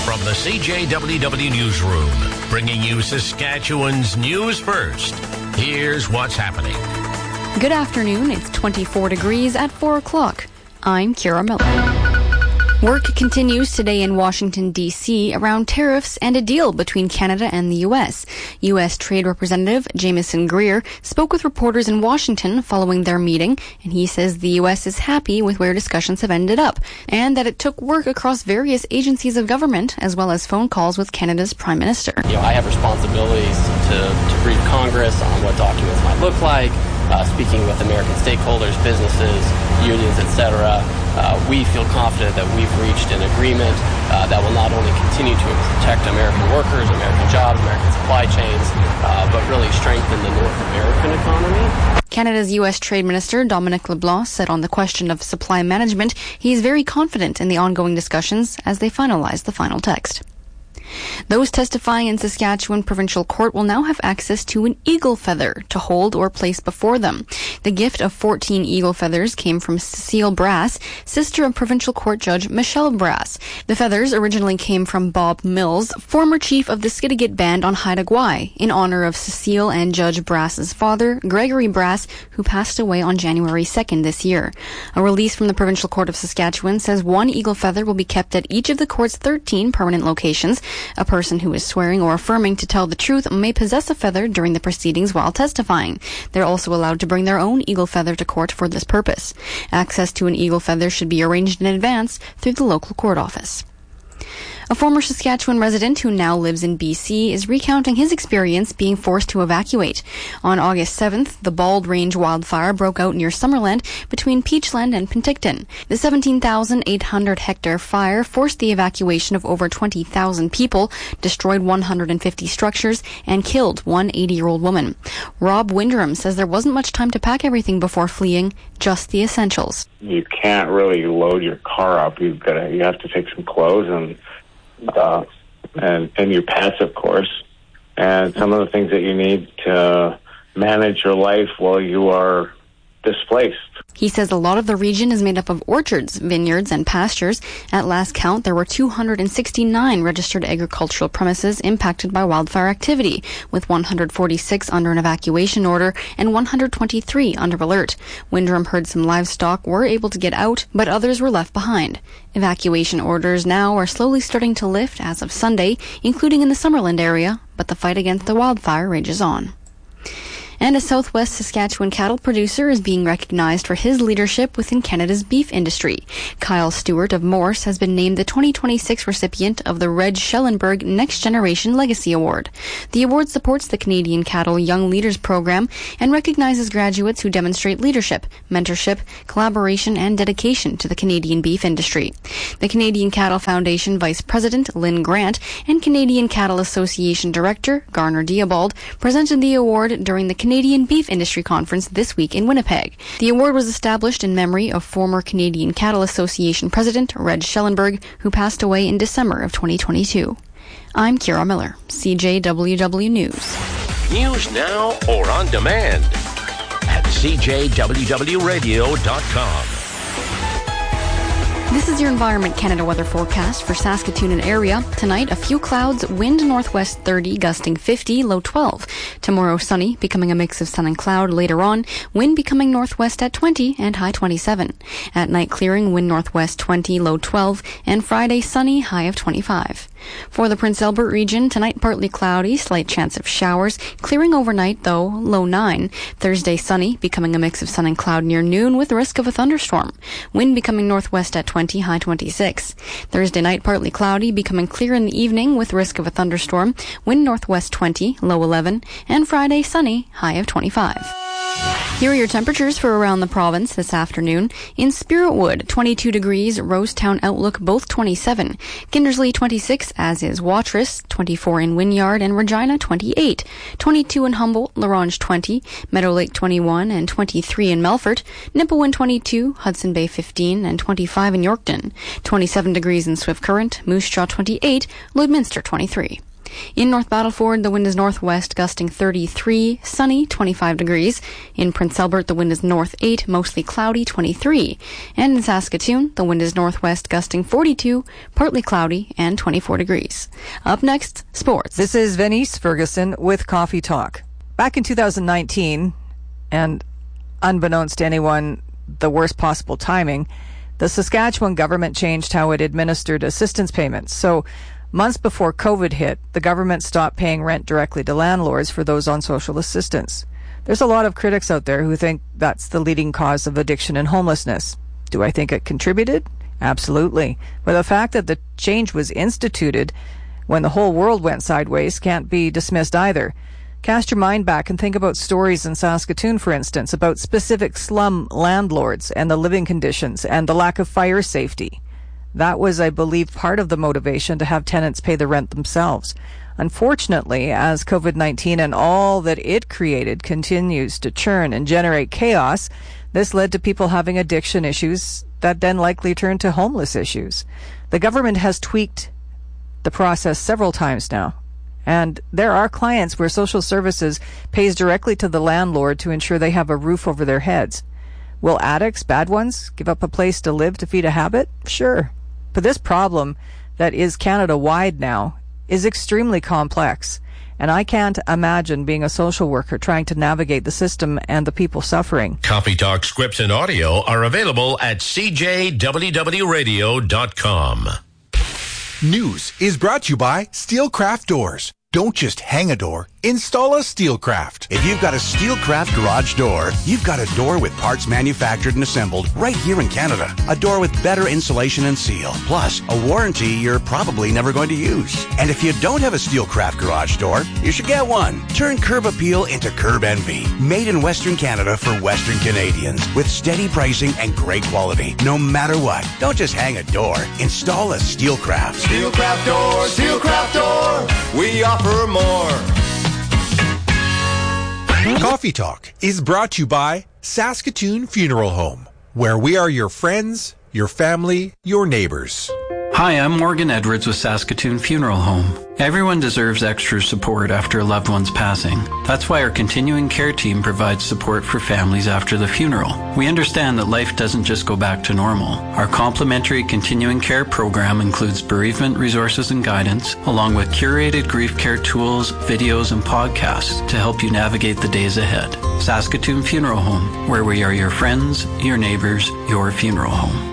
From the CJWW Newsroom, bringing you Saskatchewan's news first. Here's what's happening. Good afternoon. It's 24 degrees at 4 o'clock. I'm Kira Miller. Work continues today in Washington, D.C. around tariffs and a deal between Canada and the U.S. U.S. Trade Representative Jameson Greer spoke with reporters in Washington following their meeting, and he says the U.S. is happy with where discussions have ended up, and that it took work across various agencies of government, as well as phone calls with Canada's Prime Minister. I have responsibilities to brief Congress on what documents might look like, speaking with American stakeholders, businesses, unions, etc. We feel confident that we've reached an agreement that will not only continue to protect American workers, American jobs, American supply chains, but really strengthen the North American economy. Canada's U.S. Trade Minister Dominic LeBlanc said on the question of supply management, he is very confident in the ongoing discussions as they finalize the final text. Those testifying in Saskatchewan Provincial Court will now have access to an eagle feather to hold or place before them. The gift of 14 eagle feathers came from Cecile Brass, sister of Provincial Court Judge Michelle Brass. The feathers originally came from Bob Mills, former chief of the Skidegate Band on Haida Gwaii, in honor of Cecile and Judge Brass's father, Gregory Brass, who passed away on January 2nd this year. A release from the Provincial Court of Saskatchewan says one eagle feather will be kept at each of the court's 13 permanent locations. A person who is swearing or affirming to tell the truth may possess a feather during the proceedings while testifying. They're also allowed to bring their own eagle feather to court for this purpose. Access to an eagle feather should be arranged in advance through the local court office. A former Saskatchewan resident who now lives in BC is recounting his experience being forced to evacuate. On August 7th, the Bald Range wildfire broke out near Summerland between Peachland and Penticton. The 17,800-hectare fire forced the evacuation of over 20,000 people, destroyed 150 structures, and killed one 80-year-old woman. Rob Windram says there wasn't much time to pack everything before fleeing, just the essentials. You can't really load your car up. You have to take some clothes and your pets, of course, and some of the things that you need to manage your life while you are displaced. He says a lot of the region is made up of orchards, vineyards, and pastures. At last count, there were 269 registered agricultural premises impacted by wildfire activity, with 146 under an evacuation order and 123 under alert. Windram heard some livestock were able to get out, but others were left behind. Evacuation orders now are slowly starting to lift as of Sunday, including in the Summerland area, but the fight against the wildfire rages on. And a Southwest Saskatchewan cattle producer is being recognized for his leadership within Canada's beef industry. Kyle Stewart of Morse has been named the 2026 recipient of the Red Schellenberg Next Generation Legacy Award. The award supports the Canadian Cattle Young Leaders Program and recognizes graduates who demonstrate leadership, mentorship, collaboration, and dedication to the Canadian beef industry. The Canadian Cattle Foundation Vice President Lynn Grant and Canadian Cattle Association Director Garner Diabald presented the award during the Canadian Beef Industry Conference this week in Winnipeg. The award was established in memory of former Canadian Cattle Association President Red Schellenberg, who passed away in December of 2022. I'm Kira Miller, CJWW News. News now or on demand at CJWWRadio.com. This is your Environment Canada weather forecast for Saskatoon and area. Tonight, a few clouds, wind northwest 30, gusting 50, low 12. Tomorrow, sunny, becoming a mix of sun and cloud. Later on, wind becoming northwest at 20 and high 27. At night, clearing, wind northwest 20, low 12. And Friday, sunny, high of 25. For the Prince Albert region, tonight partly cloudy, slight chance of showers. Clearing overnight, though, low 9. Thursday, sunny, becoming a mix of sun and cloud near noon with the risk of a thunderstorm. Wind becoming northwest at 20, high 26. Thursday night, partly cloudy, becoming clear in the evening with risk of a thunderstorm. Wind northwest 20, low 11. And Friday, sunny, high of 25. Here are your temperatures for around the province this afternoon. In Spiritwood, 22 degrees, Rosetown Outlook, both 27. Kindersley, 26, as is Watrous, 24 in Wynyard, and Regina, 28. 22 in Humboldt, La Ronge, 20. Meadow Lake, 21, and 23 in Melfort. Nipawin, 22, Hudson Bay, 15, and 25 in Yorkton. 27 degrees in Swift Current, Moose Jaw, 28, Lloydminster, 23. In North Battleford, the wind is northwest, gusting 33, sunny, 25 degrees. In Prince Albert, the wind is north 8, mostly cloudy, 23. And in Saskatoon, the wind is northwest, gusting 42, partly cloudy, and 24 degrees. Up next, sports. This is Venice Ferguson with Coffee Talk. Back in 2019, and unbeknownst to anyone, the worst possible timing, the Saskatchewan government changed how it administered assistance payments. So months before COVID hit, the government stopped paying rent directly to landlords for those on social assistance. There's a lot of critics out there who think that's the leading cause of addiction and homelessness. Do I think it contributed? Absolutely. But the fact that the change was instituted when the whole world went sideways can't be dismissed either. Cast your mind back and think about stories in Saskatoon, for instance, about specific slum landlords and the living conditions and the lack of fire safety. That was, I believe, part of the motivation to have tenants pay the rent themselves. Unfortunately, as COVID-19 and all that it created continues to churn and generate chaos, this led to people having addiction issues that then likely turned to homeless issues. The government has tweaked the process several times now. And there are clients where social services pays directly to the landlord to ensure they have a roof over their heads. Will addicts, bad ones, give up a place to live to feed a habit? Sure. But this problem that is Canada-wide now is extremely complex. And I can't imagine being a social worker trying to navigate the system and the people suffering. Coffee Talk scripts and audio are available at cjwwradio.com. News is brought to you by Steelcraft Doors. Don't just hang a door, install a Steelcraft. If you've got a Steelcraft garage door, you've got a door with parts manufactured and assembled right here in Canada. A door with better insulation and seal, plus a warranty you're probably never going to use. And if you don't have a Steelcraft garage door, you should get one. Turn curb appeal into curb envy. Made in Western Canada for Western Canadians with steady pricing and great quality. No matter what, don't just hang a door. Install a Steelcraft. Steelcraft Door, Steelcraft Door. We offer more. Coffee Talk is brought to you by Saskatoon Funeral Home, where we are your friends, your family, your neighbors. Hi, I'm Morgan Edwards with Saskatoon Funeral Home. Everyone deserves extra support after a loved one's passing. That's why our continuing care team provides support for families after the funeral. We understand that life doesn't just go back to normal. Our complimentary continuing care program includes bereavement resources and guidance, along with curated grief care tools, videos, and podcasts to help you navigate the days ahead. Saskatoon Funeral Home, where we are your friends, your neighbors, your funeral home.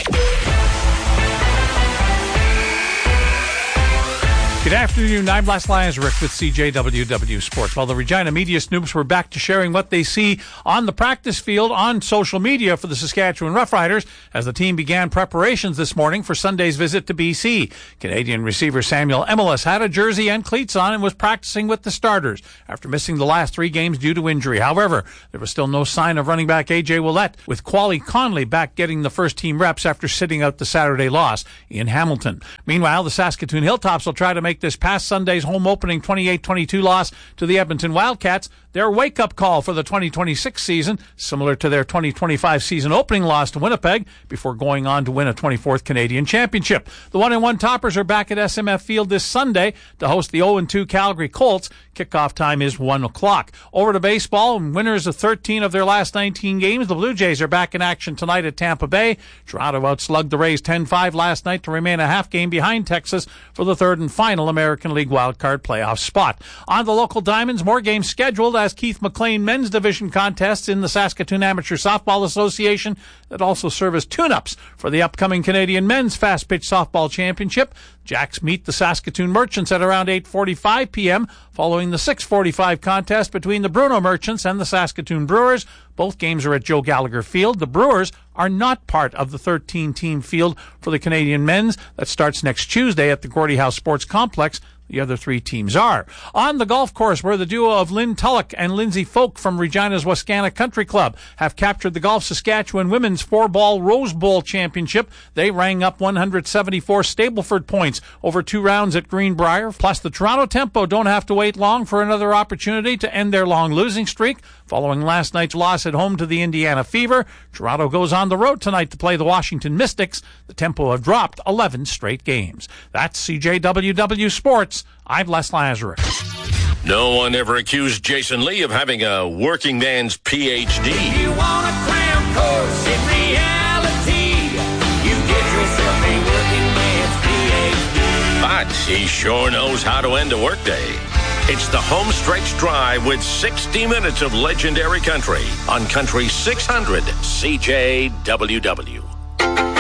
Good afternoon. I'm Les Lyons Rick with CJWW Sports. While the Regina Media Snoops were back to sharing what they see on the practice field on social media for the Saskatchewan Roughriders as the team began preparations this morning for Sunday's visit to BC. Canadian receiver Samuel Emilus had a jersey and cleats on and was practicing with the starters after missing the last 3 games due to injury. However, there was still no sign of running back A.J. Ouellette, with Quali Conley back getting the first-team reps after sitting out the Saturday loss in Hamilton. Meanwhile, the Saskatoon Hilltops will try to make this past Sunday's home opening 28-22 loss to the Edmonton Wildcats their wake-up call for the 2026 season, similar to their 2025 season opening loss to Winnipeg, before going on to win a 24th Canadian Championship. The 1-1 Toppers are back at SMF Field this Sunday to host the 0-2 Calgary Colts. Kickoff time is 1 o'clock. Over to baseball, and winners of 13 of their last 19 games. The Blue Jays are back in action tonight at Tampa Bay. Toronto outslugged the Rays 10-5 last night to remain a half game behind Texas for the third and final American League wildcard playoff spot. On the local diamonds, more games scheduled as Keith McLean men's division contests in the Saskatoon Amateur Softball Association that also serve as tune-ups for the upcoming Canadian Men's Fast Pitch Softball Championship. Jacks meet the Saskatoon Merchants at around 8:45 p.m. following the 6:45 contest between the Bruno Merchants and the Saskatoon Brewers. Both games are at Joe Gallagher Field. The Brewers are not part of the 13-team field for the Canadian Men's that starts next Tuesday at the Gordie House Sports Complex. The other 3 teams are. On the golf course, where the duo of Lynn Tulloch and Lindsay Folk from Regina's Wascana Country Club have captured the Golf Saskatchewan Women's 4-ball Rose Bowl Championship. They rang up 174 Stableford points over 2 rounds at Greenbrier. Plus, the Toronto Tempo don't have to wait long for another opportunity to end their long losing streak. Following last night's loss at home to the Indiana Fever, Toronto goes on the road tonight to play the Washington Mystics. The Tempo have dropped 11 straight games. That's CJWW Sports. Sports, I'm Les Lazarus. No one ever accused Jason Lee of having a working man's PhD. If you want a cram course in reality, you get yourself a working man's PhD. But he sure knows how to end a workday. It's the Home Stretch Drive with 60 minutes of legendary country on Country 600 CJWW.